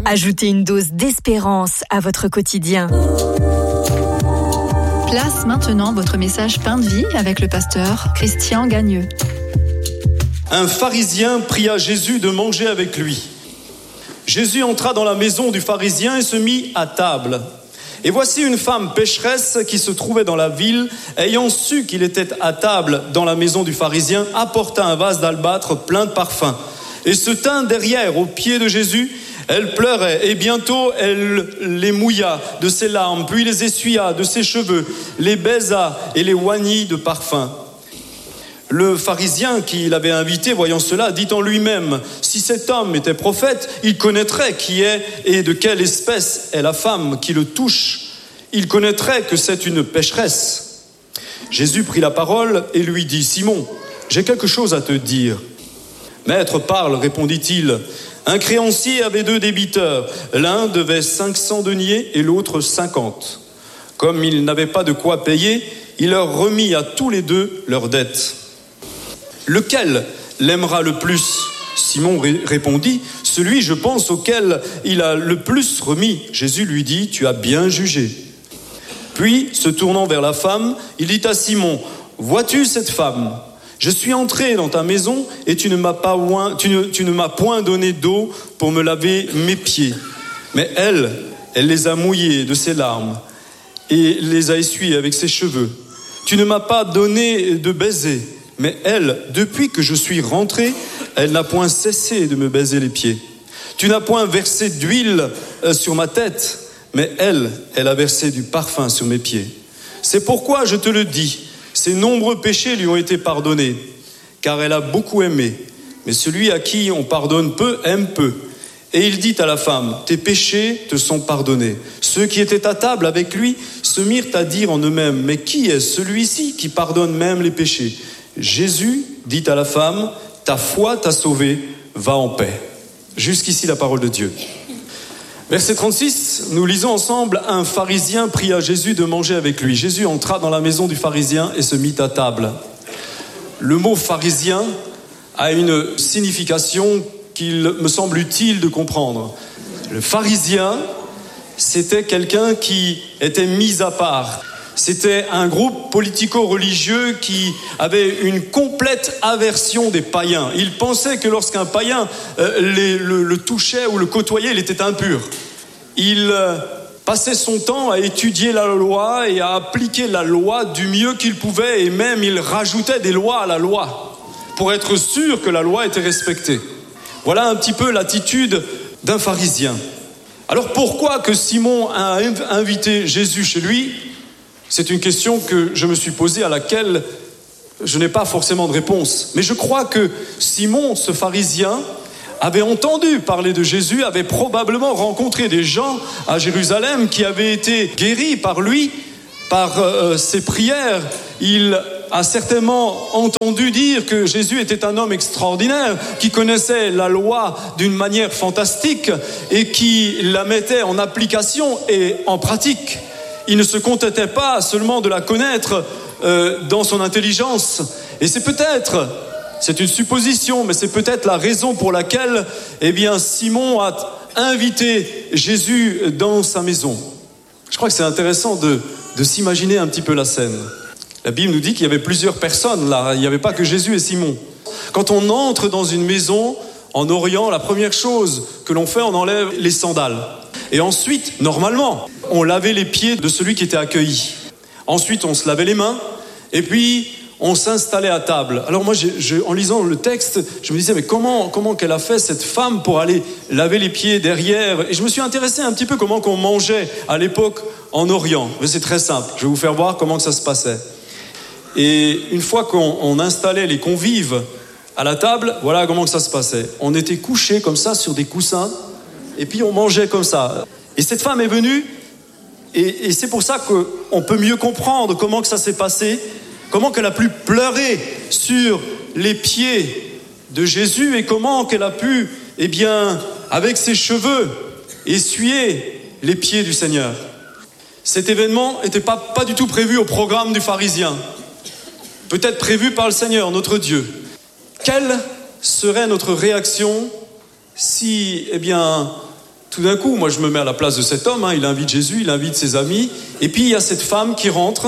Ajoutez une dose d'espérance à votre quotidien. Place maintenant votre message Pain de vie avec le pasteur Christian Gagneux. Un pharisien pria Jésus de manger avec lui. Jésus entra dans la maison du pharisien et se mit à table. Et voici une femme pécheresse qui se trouvait dans la ville, ayant su qu'il était à table dans la maison du pharisien, apporta un vase d'albâtre plein de parfums et se tint derrière aux pieds de Jésus. Elle pleurait et bientôt elle les mouilla de ses larmes, puis les essuya de ses cheveux, les baisa et les oignit de parfum. Le pharisien qui l'avait invité, voyant cela, dit en lui-même: si cet homme était prophète, il connaîtrait qui est et de quelle espèce est la femme qui le touche. Il connaîtrait que c'est une pécheresse. Jésus prit la parole et lui dit: Simon, j'ai quelque chose à te dire. Maître, parle, répondit-il. Un créancier avait 2 débiteurs. L'un devait 500 deniers et l'autre 50. Comme il n'avait pas de quoi payer, il leur remit à tous les 2 leurs dettes. Lequel l'aimera le plus ? Simon répondit: celui, je pense, auquel il a le plus remis. Jésus lui dit: tu as bien jugé. Puis, se tournant vers la femme, il dit à Simon: vois-tu cette femme ? Je suis entré dans ta maison et tu ne m'as point donné d'eau pour me laver mes pieds. Mais elle les a mouillés de ses larmes et les a essuyés avec ses cheveux. Tu ne m'as pas donné de baiser. Mais elle, depuis que je suis rentré, elle n'a point cessé de me baiser les pieds. Tu n'as point versé d'huile sur ma tête, mais elle a versé du parfum sur mes pieds. C'est pourquoi je te le dis, ses nombreux péchés lui ont été pardonnés, car elle a beaucoup aimé. Mais celui à qui on pardonne peu, aime peu. Et il dit à la femme: tes péchés te sont pardonnés. Ceux qui étaient à table avec lui se mirent à dire en eux-mêmes: mais qui est celui-ci qui pardonne même les péchés ? Jésus dit à la femme: ta foi t'a sauvée, va en paix. Jusqu'ici la parole de Dieu. Verset 36, nous lisons ensemble: un pharisien pria Jésus de manger avec lui. Jésus entra dans la maison du pharisien et se mit à table. Le mot pharisien a une signification qu'il me semble utile de comprendre. Le pharisien, c'était quelqu'un qui était mis à part. C'était un groupe politico-religieux qui avait une complète aversion des païens. Il pensait que lorsqu'un païen le touchait ou le côtoyait, il était impur. Il passait son temps à étudier la loi et à appliquer la loi du mieux qu'il pouvait, et même il rajoutait des lois à la loi pour être sûr que la loi était respectée. Voilà un petit peu l'attitude d'un pharisien. Alors pourquoi que Simon a invité Jésus chez lui ? C'est une question que je me suis posée, à laquelle je n'ai pas forcément de réponse. Mais je crois que Simon, ce pharisien, avait entendu parler de Jésus, avait probablement rencontré des gens à Jérusalem qui avaient été guéris par lui, par ses prières. Il a certainement entendu dire que Jésus était un homme extraordinaire, qui connaissait la loi d'une manière fantastique et qui la mettait en application et en pratique. Il ne se contentait pas seulement de la connaître dans son intelligence. Et c'est une supposition, mais c'est peut-être la raison pour laquelle Simon a invité Jésus dans sa maison. Je crois que c'est intéressant de s'imaginer un petit peu la scène. La Bible nous dit qu'il y avait plusieurs personnes là, il n'y avait pas que Jésus et Simon. Quand on entre dans une maison en Orient, la première chose que l'on fait, on enlève les sandales. Et ensuite, normalement, on lavait les pieds de celui qui était accueilli. Ensuite, on se lavait les mains et puis on s'installait à table. Alors moi, en lisant le texte, je me disais, mais comment qu'elle a fait, cette femme, pour aller laver les pieds derrière ? Et je me suis intéressé un petit peu comment qu'on mangeait à l'époque en Orient. Mais c'est très simple, je vais vous faire voir comment que ça se passait. Et une fois qu'on installait les convives à la table, voilà comment que ça se passait. On était couchés comme ça sur des coussins, et puis on mangeait comme ça. Et cette femme est venue, et c'est pour ça qu'on peut mieux comprendre comment que ça s'est passé, comment qu'elle a pu pleurer sur les pieds de Jésus, et comment qu'elle a pu, avec ses cheveux, essuyer les pieds du Seigneur. Cet événement n'était pas du tout prévu au programme du pharisien. Peut-être prévu par le Seigneur, notre Dieu. Quelle serait notre réaction si, Tout d'un coup, moi je me mets à la place de cet homme, il invite Jésus, il invite ses amis, et puis il y a cette femme qui rentre,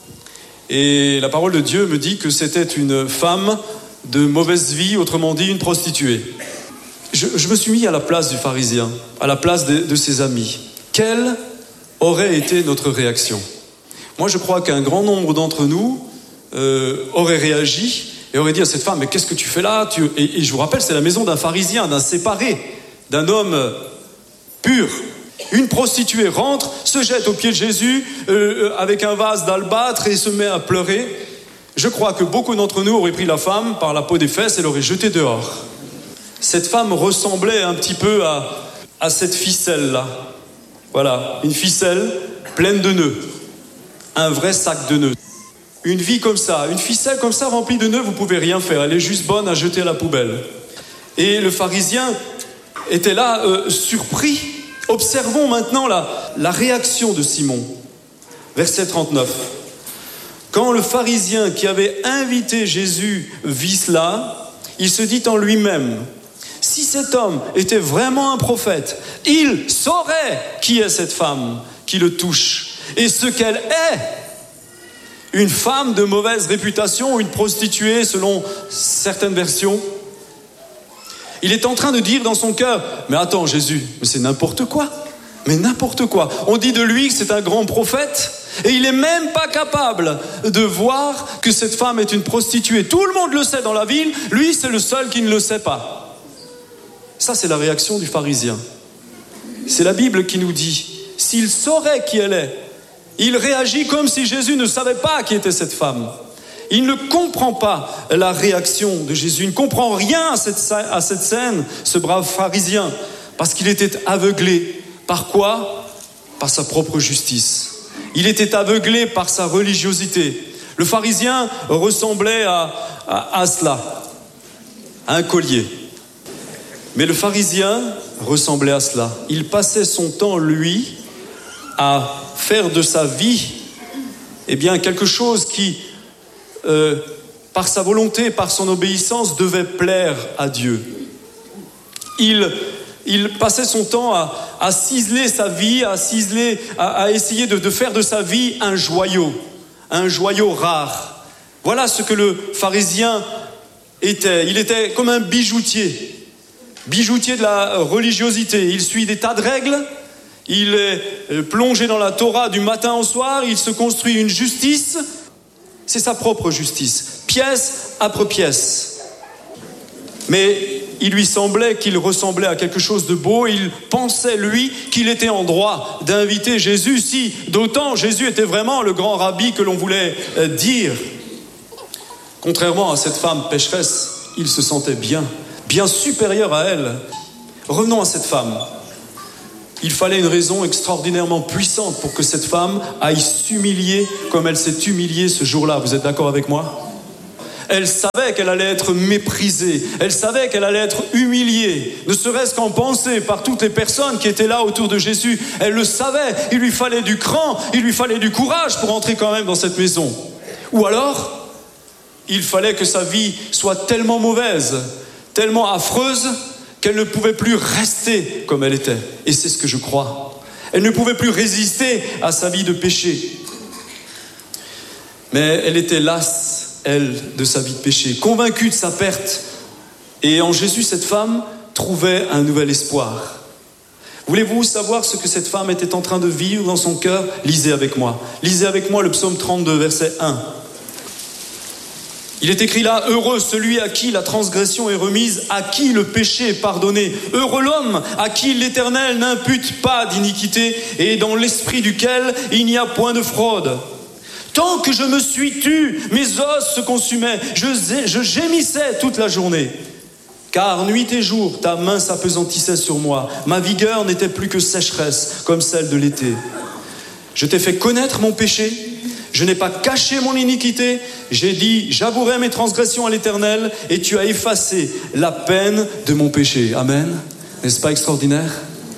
et la parole de Dieu me dit que c'était une femme de mauvaise vie, autrement dit une prostituée. Je me suis mis à la place du pharisien, à la place de ses amis. Quelle aurait été notre réaction ? Moi je crois qu'un grand nombre d'entre nous aurait réagi et aurait dit à cette femme, mais qu'est-ce que tu fais là ? Et je vous rappelle, c'est la maison d'un pharisien, d'un séparé, d'un homme pur. Une prostituée rentre, se jette aux pieds de Jésus avec un vase d'albâtre et se met à pleurer. Je crois que beaucoup d'entre nous auraient pris la femme par la peau des fesses et l'auraient jetée dehors. Cette femme ressemblait un petit peu à cette ficelle-là. Voilà, une ficelle pleine de nœuds. Un vrai sac de nœuds. Une vie comme ça, une ficelle comme ça remplie de nœuds, vous pouvez rien faire. Elle est juste bonne à jeter à la poubelle. Et le pharisien était là, surpris. Observons maintenant la réaction de Simon. Verset 39. Quand le pharisien qui avait invité Jésus vit cela, il se dit en lui-même, si cet homme était vraiment un prophète, il saurait qui est cette femme qui le touche et ce qu'elle est. Une femme de mauvaise réputation, une prostituée selon certaines versions. Il est en train de dire dans son cœur, mais attends Jésus, mais c'est n'importe quoi. Mais n'importe quoi. On dit de lui que c'est un grand prophète et il n'est même pas capable de voir que cette femme est une prostituée. Tout le monde le sait dans la ville, lui c'est le seul qui ne le sait pas. Ça c'est la réaction du pharisien. C'est la Bible qui nous dit, s'il saurait qui elle est, il réagit comme si Jésus ne savait pas qui était cette femme. Il ne comprend pas la réaction de Jésus. Il ne comprend rien à cette scène, ce brave pharisien, parce qu'il était aveuglé. Par quoi ? Par sa propre justice. Il était aveuglé par sa religiosité. Le pharisien ressemblait à cela, à un collier. Mais le pharisien ressemblait à cela. Il passait son temps, lui, à faire de sa vie quelque chose qui, par sa volonté, par son obéissance, devait plaire à Dieu. Il passait son temps à ciseler sa vie, à essayer de faire de sa vie un joyau rare. Voilà ce que le pharisien était. Il était comme un bijoutier de la religiosité. Il suit des tas de règles. Il est plongé dans la Torah du matin au soir, il se construit une justice, c'est sa propre justice, pièce après pièce. Mais il lui semblait qu'il ressemblait à quelque chose de beau, il pensait lui qu'il était en droit d'inviter Jésus, si d'autant Jésus était vraiment le grand rabbi que l'on voulait dire. Contrairement à cette femme pécheresse, il se sentait bien supérieur à elle. Revenons à cette femme. Il fallait une raison extraordinairement puissante pour que cette femme aille s'humilier comme elle s'est humiliée ce jour-là. Vous êtes d'accord avec moi ? Elle savait qu'elle allait être méprisée. Elle savait qu'elle allait être humiliée. Ne serait-ce qu'en pensée par toutes les personnes qui étaient là autour de Jésus. Elle le savait. Il lui fallait du cran, il lui fallait du courage pour entrer quand même dans cette maison. Ou alors, il fallait que sa vie soit tellement mauvaise, tellement affreuse, qu'elle ne pouvait plus rester comme elle était. Et c'est ce que je crois. Elle ne pouvait plus résister à sa vie de péché. Mais elle était lasse, elle, de sa vie de péché, convaincue de sa perte. Et en Jésus, cette femme trouvait un nouvel espoir. Voulez-vous savoir ce que cette femme était en train de vivre dans son cœur ? Lisez avec moi. Lisez avec moi le psaume 32, verset 1. Il est écrit là, heureux celui à qui la transgression est remise, à qui le péché est pardonné. Heureux l'homme à qui l'Éternel n'impute pas d'iniquité et dans l'esprit duquel il n'y a point de fraude. Tant que je me suis tu, mes os se consumaient, je gémissais toute la journée. Car nuit et jour, ta main s'apesantissait sur moi. Ma vigueur n'était plus que sécheresse, comme celle de l'été. Je t'ai fait connaître mon péché. Je n'ai pas caché mon iniquité, j'ai dit, j'avouerai mes transgressions à l'Éternel et tu as effacé la peine de mon péché. Amen. N'est-ce pas extraordinaire ?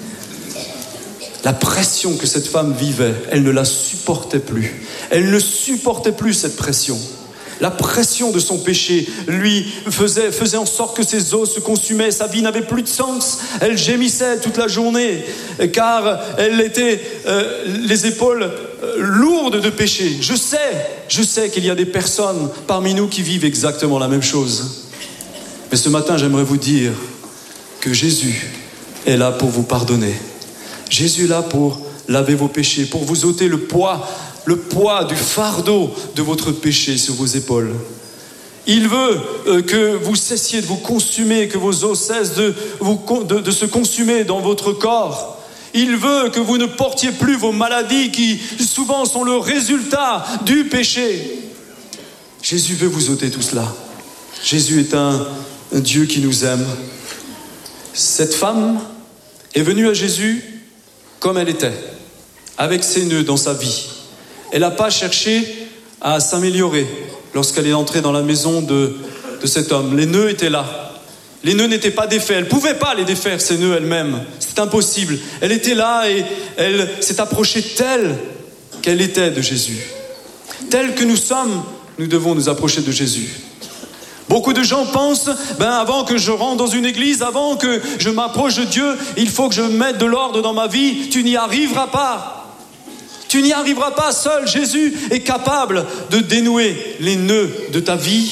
La pression que cette femme vivait, elle ne la supportait plus. Elle ne supportait plus cette pression. La pression de son péché lui faisait en sorte que ses os se consumaient, sa vie n'avait plus de sens. Elle gémissait toute la journée car elle était les épaules lourdes de péché. Je sais qu'il y a des personnes parmi nous qui vivent exactement la même chose. Mais ce matin, j'aimerais vous dire que Jésus est là pour vous pardonner. Jésus est là pour laver vos péchés, pour vous ôter le poids du fardeau de votre péché sur vos épaules. Il veut que vous cessiez de vous consumer, que vos os cessent de se consumer dans votre corps. Il veut que vous ne portiez plus vos maladies qui souvent sont le résultat du péché. Jésus veut vous ôter tout cela. Jésus est un Dieu qui nous aime. Cette femme est venue à Jésus comme elle était, avec ses nœuds dans sa vie. Elle n'a pas cherché à s'améliorer lorsqu'elle est entrée dans la maison de cet homme. Les nœuds étaient là. Les nœuds n'étaient pas défaits. Elle ne pouvait pas les défaire, ces nœuds elle-même. C'est impossible. Elle était là et elle s'est approchée telle qu'elle était de Jésus. Telle que nous sommes, nous devons nous approcher de Jésus. Beaucoup de gens pensent, avant que je rentre dans une église, avant que je m'approche de Dieu, il faut que je mette de l'ordre dans ma vie. Tu n'y arriveras pas. Tu n'y arriveras pas seul. Jésus est capable de dénouer les nœuds de ta vie.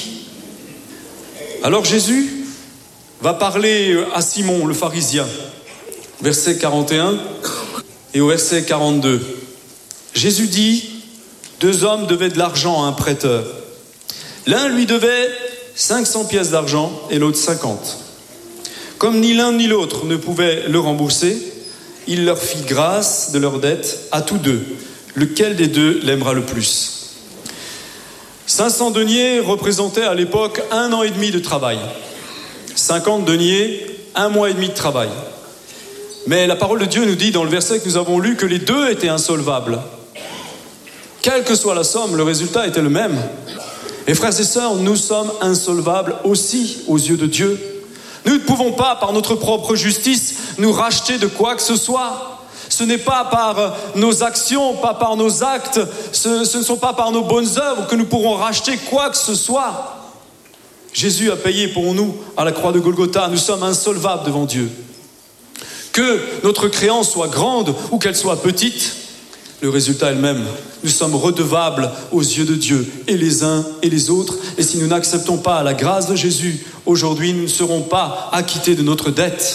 Alors Jésus va parler à Simon, le pharisien, verset 41 et au verset 42. Jésus dit, 2 hommes devaient de l'argent à un prêteur. L'un lui devait 500 pièces d'argent et l'autre 50. Comme ni l'un ni l'autre ne pouvait le rembourser, il leur fit grâce de leur dette à tous deux. Lequel des deux l'aimera le plus ? 500 deniers représentaient à l'époque 1 an et demi de travail. 50 deniers, 1 mois et demi de travail. Mais la parole de Dieu nous dit dans le verset que nous avons lu que les deux étaient insolvables. Quelle que soit la somme, le résultat était le même. Et frères et sœurs, nous sommes insolvables aussi aux yeux de Dieu. Nous ne pouvons pas, par notre propre justice, nous racheter de quoi que ce soit. Ce n'est pas par nos actions, pas par nos actes, ce ne sont pas par nos bonnes œuvres que nous pourrons racheter quoi que ce soit. Jésus a payé pour nous à la croix de Golgotha. Nous sommes insolvables devant Dieu. Que notre créance soit grande ou qu'elle soit petite, le résultat est le même. Nous sommes redevables aux yeux de Dieu, et les uns et les autres. Et si nous n'acceptons pas la grâce de Jésus, aujourd'hui, nous ne serons pas acquittés de notre dette.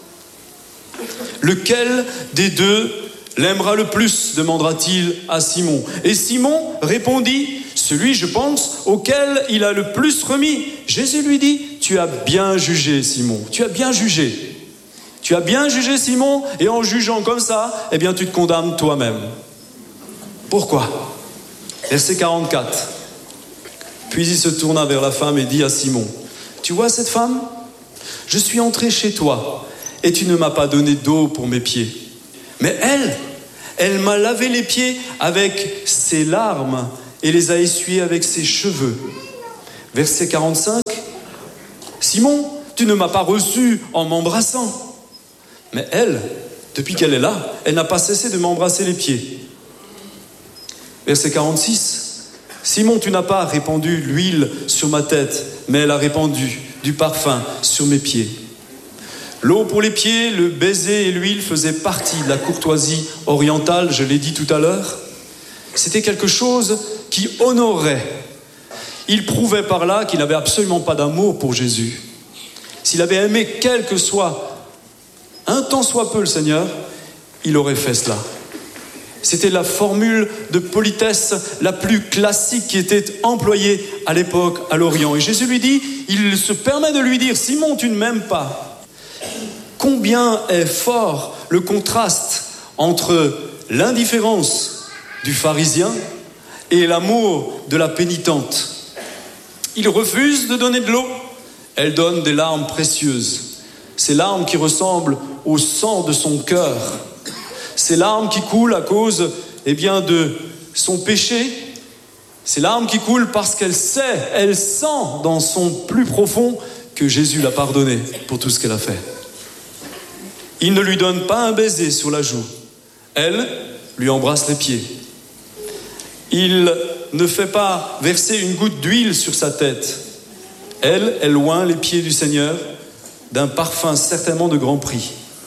Lequel des deux l'aimera le plus ? Demandera-t-il à Simon. Et Simon répondit, celui, je pense, auquel il a le plus remis. Jésus lui dit, tu as bien jugé, Simon. Tu as bien jugé. Tu as bien jugé, Simon, et en jugeant comme ça, eh bien, tu te condamnes toi-même. Pourquoi ? Verset 44. Puis il se tourna vers la femme et dit à Simon, tu vois cette femme ? Je suis entré chez toi et tu ne m'as pas donné d'eau pour mes pieds. Mais elle m'a lavé les pieds avec ses larmes et les a essuyés avec ses cheveux. Verset 45. Simon, tu ne m'as pas reçu en m'embrassant. Mais elle, depuis qu'elle est là, elle n'a pas cessé de m'embrasser les pieds. Verset 46. Simon, tu n'as pas répandu l'huile sur ma tête, mais elle a répandu du parfum sur mes pieds. L'eau pour les pieds, le baiser et l'huile faisaient partie de la courtoisie orientale, je l'ai dit tout à l'heure. C'était quelque chose qui honorait. Il prouvait par là qu'il n'avait absolument pas d'amour pour Jésus. S'il avait aimé quel que soit, un tant soit peu le Seigneur, il aurait fait cela. C'était la formule de politesse la plus classique qui était employée à l'époque à l'Orient. Et Jésus lui dit, il se permet de lui dire, Simon, tu ne m'aimes pas. Combien est fort le contraste entre l'indifférence du pharisien et l'amour de la pénitente. Il refuse de donner de l'eau, elle donne des larmes précieuses. Ces larmes qui ressemblent au sang de son cœur. Ces larmes qui coulent à cause de son péché. Ces larmes qui coulent parce qu'elle sait, elle sent dans son plus profond que Jésus l'a pardonné pour tout ce qu'elle a fait. Il ne lui donne pas un baiser sur la joue. Elle lui embrasse les pieds. Il ne fait pas verser une goutte d'huile sur sa tête. Elle oint les pieds du Seigneur d'un parfum certainement de grand prix.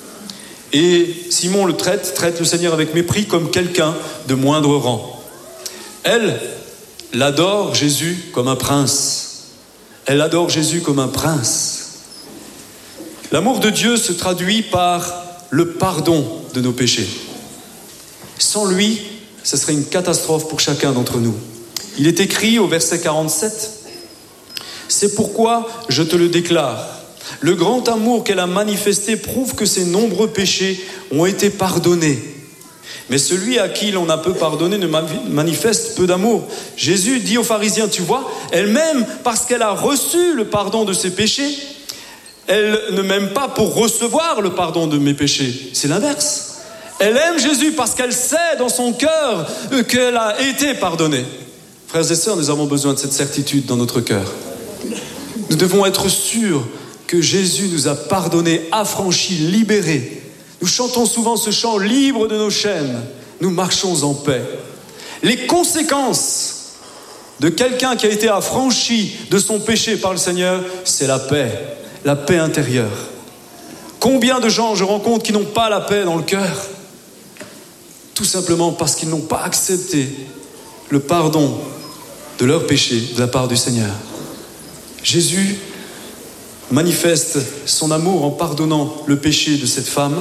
Et Simon le traite le Seigneur avec mépris comme quelqu'un de moindre rang. Elle adore Jésus comme un prince. Elle adore Jésus comme un prince. L'amour de Dieu se traduit par le pardon de nos péchés. Sans lui, ce serait une catastrophe pour chacun d'entre nous. Il est écrit au verset 47, « C'est pourquoi je te le déclare. Le grand amour qu'elle a manifesté prouve que ses nombreux péchés ont été pardonnés. Mais celui à qui l'on a peu pardonné ne manifeste peu d'amour. » Jésus dit aux pharisiens, tu vois, elle-même, parce qu'elle a reçu le pardon de ses péchés, elle ne m'aime pas pour recevoir le pardon de mes péchés. C'est l'inverse. Elle aime Jésus parce qu'elle sait dans son cœur qu'elle a été pardonnée. Frères et sœurs, nous avons besoin de cette certitude dans notre cœur. Nous devons être sûrs que Jésus nous a pardonnés, affranchis, libérés. Nous chantons souvent ce chant, libre de nos chaînes, nous marchons en paix. Les conséquences de quelqu'un qui a été affranchi de son péché par le Seigneur, c'est la paix intérieure. Combien de gens je rencontre qui n'ont pas la paix dans le cœur? Tout simplement parce qu'ils n'ont pas accepté le pardon de leurs péchés de la part du Seigneur. Jésus manifeste son amour en pardonnant le péché de cette femme.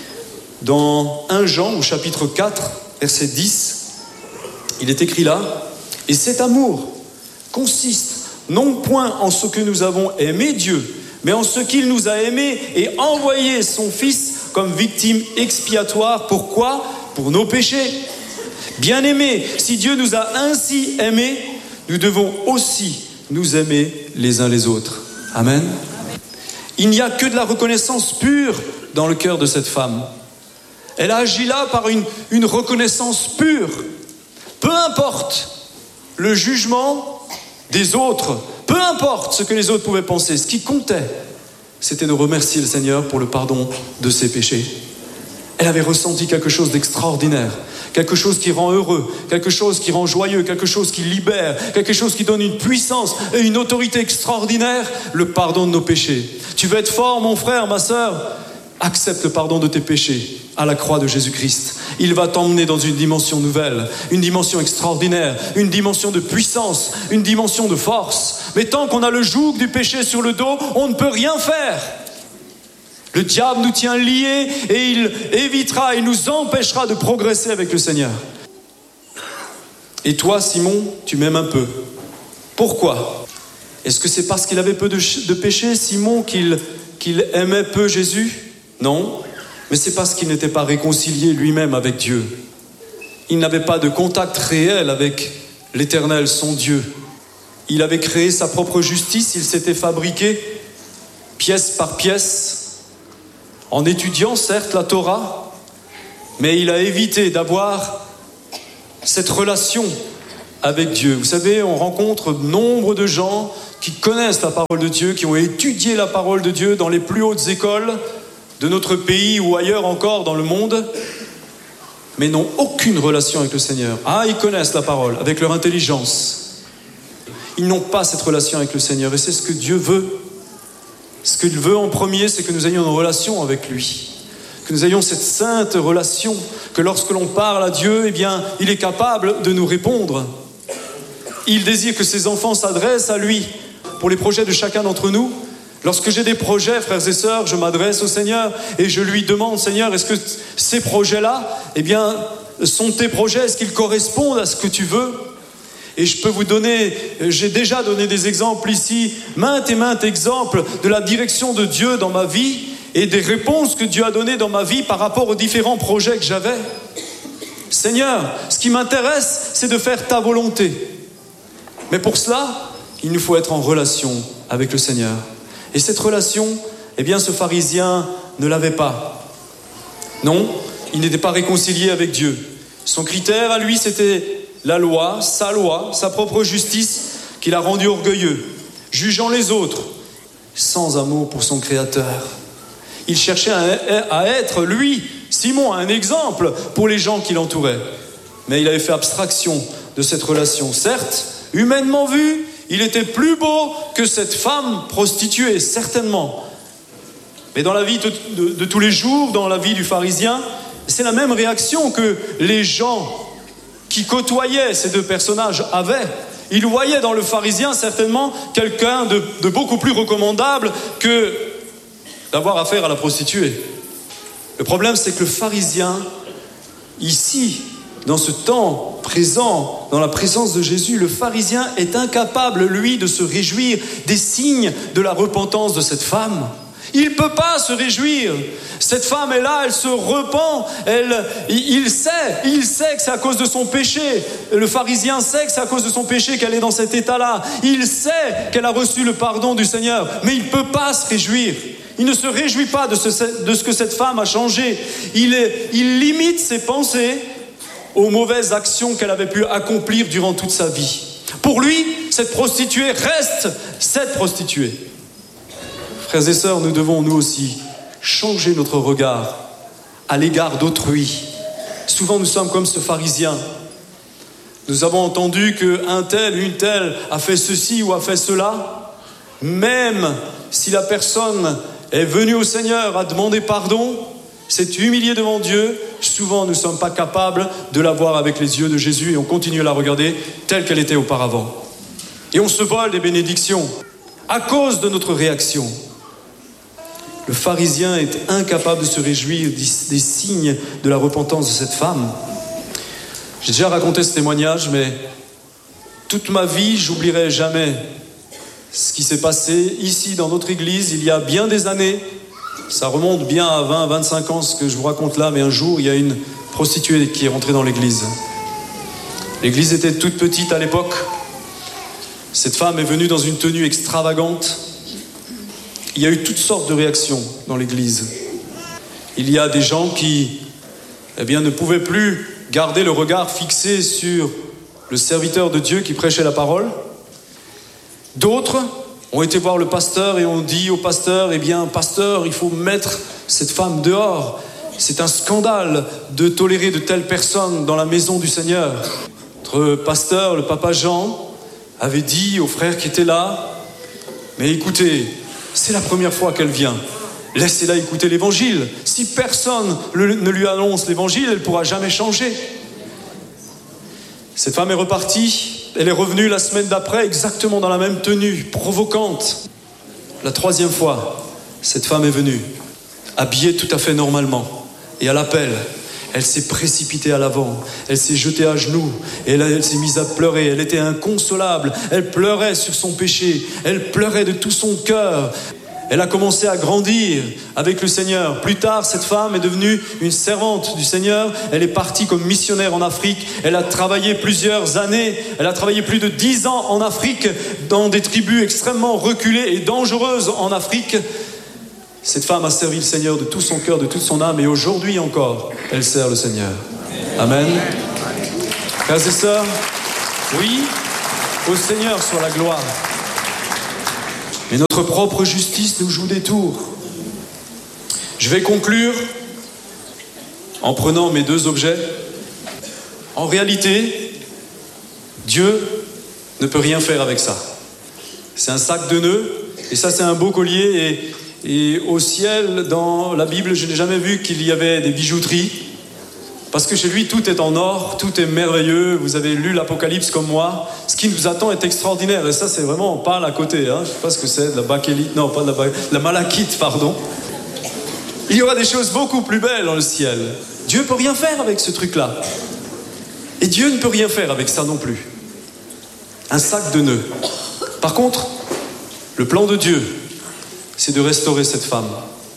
Dans 1 Jean, au chapitre 4, verset 10, il est écrit là, « Et cet amour consiste non point en ce que nous avons aimé Dieu, mais en ce qu'il nous a aimés et envoyé son Fils comme victime expiatoire. Pourquoi ? Pour nos péchés. Bien-aimés, si Dieu nous a ainsi aimés, nous devons aussi nous aimer les uns les autres. » Amen. Il n'y a que de la reconnaissance pure dans le cœur de cette femme. Elle a agi là par une reconnaissance pure. Peu importe le jugement des autres, peu importe ce que les autres pouvaient penser, ce qui comptait, c'était de remercier le Seigneur pour le pardon de ses péchés. Elle avait ressenti quelque chose d'extraordinaire, quelque chose qui rend heureux, quelque chose qui rend joyeux, quelque chose qui libère, quelque chose qui donne une puissance et une autorité extraordinaire, le pardon de nos péchés. Tu veux être fort, mon frère, ma sœur? Accepte le pardon de tes péchés à la croix de Jésus-Christ. Il va t'emmener dans une dimension nouvelle, une dimension extraordinaire, une dimension de puissance, une dimension de force. Mais tant qu'on a le joug du péché sur le dos, on ne peut rien faire. Le diable nous tient liés et il évitera, il nous empêchera de progresser avec le Seigneur. Et toi, Simon, tu m'aimes un peu. Pourquoi? Est-ce que c'est parce qu'il avait peu de péché, Simon, qu'il aimait peu Jésus? Non, mais c'est parce qu'il n'était pas réconcilié lui-même avec Dieu. Il n'avait pas de contact réel avec l'Éternel, son Dieu. Il avait créé sa propre justice, il s'était fabriqué pièce par pièce, en étudiant certes la Torah, mais il a évité d'avoir cette relation avec Dieu. Vous savez, on rencontre nombre de gens qui connaissent la parole de Dieu, qui ont étudié la parole de Dieu dans les plus hautes écoles de notre pays ou ailleurs encore dans le monde, mais n'ont aucune relation avec le Seigneur. Ah, ils connaissent la parole avec leur intelligence. Ils n'ont pas cette relation avec le Seigneur et c'est ce que Dieu veut. Ce qu'il veut en premier, c'est que nous ayons une relation avec lui. Que nous ayons cette sainte relation, que lorsque l'on parle à Dieu, eh bien, il est capable de nous répondre. Il désire que ses enfants s'adressent à lui. Pour les projets de chacun d'entre nous, lorsque j'ai des projets, frères et sœurs, je m'adresse au Seigneur et je lui demande, Seigneur, est-ce que ces projets-là, eh bien, sont tes projets? Est-ce qu'ils correspondent à ce que tu veux? Et je peux vous donner, j'ai déjà donné des exemples ici, maintes et maintes exemples de la direction de Dieu dans ma vie et des réponses que Dieu a données dans ma vie par rapport aux différents projets que j'avais. Seigneur, ce qui m'intéresse, c'est de faire ta volonté. Mais pour cela, il nous faut être en relation avec le Seigneur. Et cette relation, eh bien, ce pharisien ne l'avait pas. Non, il n'était pas réconcilié avec Dieu. Son critère à lui, c'était la loi, sa propre justice qui l'a rendu orgueilleux, jugeant les autres, sans amour pour son Créateur. Il cherchait à être, lui, Simon, un exemple pour les gens qui l'entouraient. Mais il avait fait abstraction de cette relation. Certes, humainement vu, il était plus beau que cette femme prostituée, certainement. Mais dans la vie de tous les jours, dans la vie du pharisien, c'est la même réaction que les gens qui côtoyaient ces deux personnages avaient. Ils voyaient dans le pharisien certainement quelqu'un de beaucoup plus recommandable que d'avoir affaire à la prostituée. Le problème, c'est que le pharisien, ici, dans ce temps présent, dans la présence de Jésus, le pharisien est incapable, lui, de se réjouir des signes de la repentance de cette femme. Il ne peut pas se réjouir. Cette femme est là, elle se repent, il sait que c'est à cause de son péché. Le pharisien sait que c'est à cause de son péché qu'elle est dans cet état-là. Il sait qu'elle a reçu le pardon du Seigneur, mais il ne peut pas se réjouir. Il ne se réjouit pas de ce que cette femme a changé. Il limite ses pensées aux mauvaises actions qu'elle avait pu accomplir durant toute sa vie. Pour lui, cette prostituée reste cette prostituée. Frères et sœurs, nous devons nous aussi changer notre regard à l'égard d'autrui. Souvent nous sommes comme ce pharisien. Nous avons entendu qu'un tel, une telle a fait ceci ou a fait cela. Même si la personne est venue au Seigneur à demander pardon, s'est humiliée devant Dieu, souvent nous ne sommes pas capables de la voir avec les yeux de Jésus et on continue à la regarder telle qu'elle était auparavant. Et on se vole des bénédictions à cause de notre réaction. Le pharisien est incapable de se réjouir des signes de la repentance de cette femme. J'ai déjà raconté ce témoignage, mais toute ma vie, j'oublierai jamais ce qui s'est passé ici dans notre église il y a bien des années. Ça remonte bien à 20, 25 ans ce que je vous raconte là, mais un jour, il y a une prostituée qui est rentrée dans l'église. L'église était toute petite à l'époque. Cette femme est venue dans une tenue extravagante. Il y a eu toutes sortes de réactions dans l'église. Il y a des gens qui, ne pouvaient plus garder le regard fixé sur le serviteur de Dieu qui prêchait la parole. D'autres ont été voir le pasteur et ont dit au pasteur, pasteur, il faut mettre cette femme dehors. C'est un scandale de tolérer de telles personnes dans la maison du Seigneur. Notre pasteur, le papa Jean, avait dit aux frères qui étaient là, mais écoutez, c'est la première fois qu'elle vient. Laissez-la écouter l'évangile. Si personne ne lui annonce l'évangile, elle ne pourra jamais changer. Cette femme est repartie. Elle est revenue la semaine d'après, exactement dans la même tenue, provocante. La troisième fois, cette femme est venue, habillée tout à fait normalement. Et à l'appel, elle s'est précipitée à l'avant. Elle s'est jetée à genoux. Et elle s'est mise à pleurer. Elle était inconsolable. Elle pleurait sur son péché. Elle pleurait de tout son cœur. Elle a commencé à grandir avec le Seigneur. Plus tard, cette femme est devenue une servante du Seigneur. Elle est partie comme missionnaire en Afrique. Elle a travaillé plusieurs années. Elle a travaillé plus de 10 ans en Afrique, dans des tribus extrêmement reculées et dangereuses en Afrique. Cette femme a servi le Seigneur de tout son cœur, de toute son âme, et aujourd'hui encore, elle sert le Seigneur. Amen. Frères et sœurs, oui, au Seigneur soit la gloire. Mais notre propre justice nous joue des tours. Je vais conclure en prenant mes deux objets. En réalité, Dieu ne peut rien faire avec ça. C'est un sac de nœuds, et ça c'est un beau collier, et au ciel, dans la Bible, je n'ai jamais vu qu'il y avait des bijouteries. Parce que chez lui, tout est en or, tout est merveilleux. Vous avez lu l'Apocalypse comme moi. Ce qui nous attend est extraordinaire. Et ça, c'est vraiment, on parle à côté. Je ne sais pas ce que c'est, de la bakélite. Non, pas de la malachite, pardon. Il y aura des choses beaucoup plus belles dans le ciel. Dieu ne peut rien faire avec ce truc-là. Et Dieu ne peut rien faire avec ça non plus. Un sac de nœuds. Par contre, le plan de Dieu, c'est de restaurer cette femme.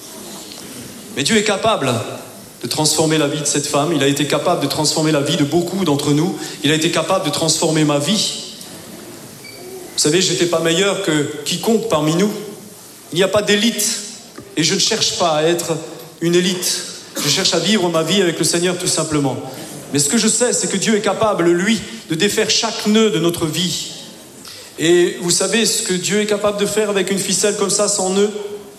Mais Dieu est capable de transformer la vie de cette femme. Il a été capable de transformer la vie de beaucoup d'entre nous. Il a été capable de transformer ma vie. Vous savez, je n'étais pas meilleur que quiconque parmi nous. Il n'y a pas d'élite. Et je ne cherche pas à être une élite. Je cherche à vivre ma vie avec le Seigneur tout simplement. Mais ce que je sais, c'est que Dieu est capable, lui, de défaire chaque nœud de notre vie. Et vous savez ce que Dieu est capable de faire avec une ficelle comme ça, sans nœud?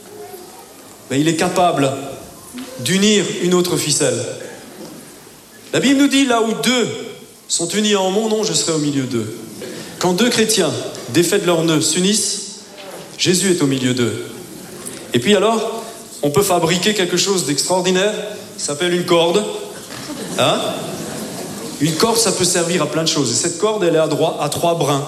Il est capable d'unir une autre ficelle. La Bible nous dit, là où deux sont unis en mon nom, je serai au milieu d'eux. Quand deux chrétiens, défaits de leurs nœuds, s'unissent, Jésus est au milieu d'eux. Et puis alors, on peut fabriquer quelque chose d'extraordinaire, ça s'appelle une corde. Une corde, ça peut servir à plein de choses. Et cette corde, elle est à 3 brins.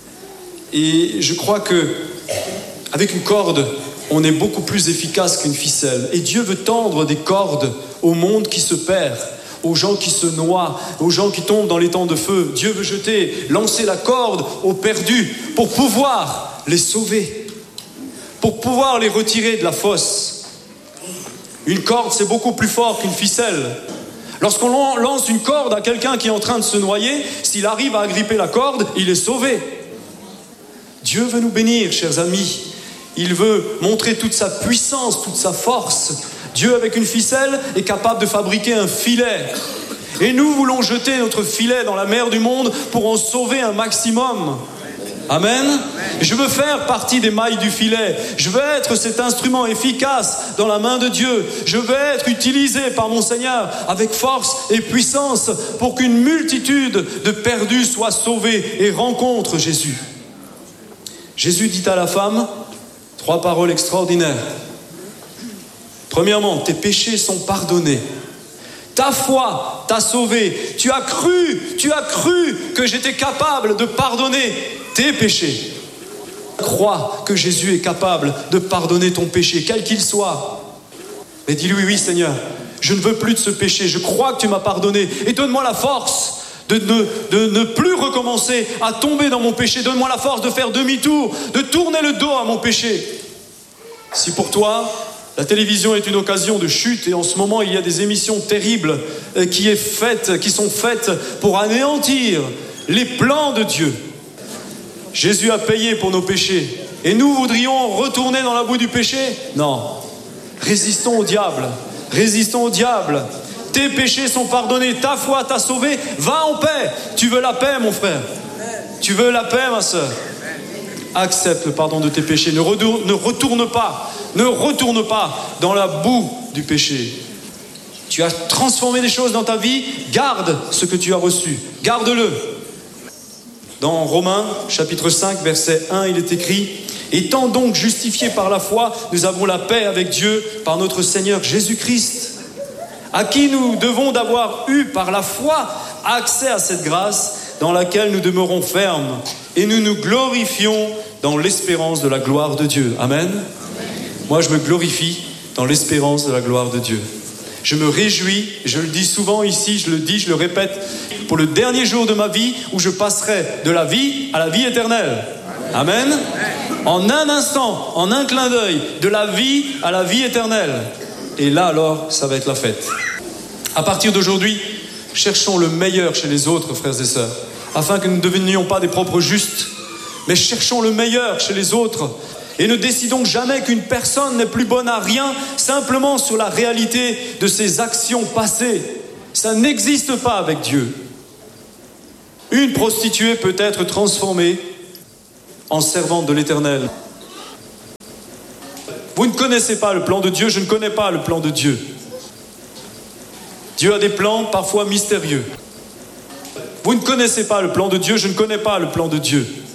Et je crois que avec une corde, on est beaucoup plus efficace qu'une ficelle. Et Dieu veut tendre des cordes au monde qui se perd, aux gens qui se noient, aux gens qui tombent dans les temps de feu. Dieu veut lancer la corde aux perdus pour pouvoir les sauver, pour pouvoir les retirer de la fosse. Une corde, c'est beaucoup plus fort qu'une ficelle. Lorsqu'on lance une corde à quelqu'un qui est en train de se noyer, s'il arrive à agripper la corde, il est sauvé. Dieu veut nous bénir, chers amis. Il veut montrer toute sa puissance, toute sa force. Dieu, avec une ficelle, est capable de fabriquer un filet. Et nous voulons jeter notre filet dans la mer du monde pour en sauver un maximum. Amen. Je veux faire partie des mailles du filet. Je veux être cet instrument efficace dans la main de Dieu. Je veux être utilisé par mon Seigneur avec force et puissance pour qu'une multitude de perdus soient sauvés et rencontrent Jésus. Jésus dit à la femme 3 paroles extraordinaires. Premièrement, tes péchés sont pardonnés. Ta foi t'a sauvé. Tu as cru que j'étais capable de pardonner tes péchés. Crois que Jésus est capable de pardonner ton péché, quel qu'il soit. Mais dis-lui, oui Seigneur, je ne veux plus de ce péché. Je crois que tu m'as pardonné. Et donne-moi la force de ne plus recommencer à tomber dans mon péché. Donne-moi la force de faire demi-tour, de tourner le dos à mon péché. Si pour toi, la télévision est une occasion de chute, et en ce moment il y a des émissions terribles qui sont faites pour anéantir les plans de Dieu. Jésus a payé pour nos péchés. Et nous voudrions retourner dans la boue du péché? Non. Résistons au diable. Résistons au diable. Tes péchés sont pardonnés. Ta foi t'a sauvé. Va en paix. Tu veux la paix, mon frère? Tu veux la paix, ma sœur? Accepte le pardon de tes péchés. Ne retourne pas dans la boue du péché. Tu as transformé des choses dans ta vie. Garde ce que tu as reçu. Garde-le. Dans Romains, chapitre 5, verset 1, il est écrit « Étant donc justifiés par la foi, nous avons la paix avec Dieu par notre Seigneur Jésus-Christ, à qui nous devons d'avoir eu par la foi accès à cette grâce dans laquelle nous demeurons fermes et nous nous glorifions dans l'espérance de la gloire de Dieu. » Amen. Moi, je me glorifie dans l'espérance de la gloire de Dieu. Je me réjouis, je le dis souvent ici, je le répète, pour le dernier jour de ma vie où je passerai de la vie à la vie éternelle. Amen. En un instant, en un clin d'œil, de la vie à la vie éternelle. Et là alors, ça va être la fête. À partir d'aujourd'hui, cherchons le meilleur chez les autres, frères et sœurs, afin que nous ne devenions pas des propres justes, mais cherchons le meilleur chez les autres. Et ne décidons jamais qu'une personne n'est plus bonne à rien simplement sur la réalité de ses actions passées. Ça n'existe pas avec Dieu. Une prostituée peut être transformée en servante de l'Éternel. Vous ne connaissez pas le plan de Dieu, je ne connais pas le plan de Dieu. Dieu a des plans parfois mystérieux. Vous ne connaissez pas le plan de Dieu, je ne connais pas le plan de Dieu.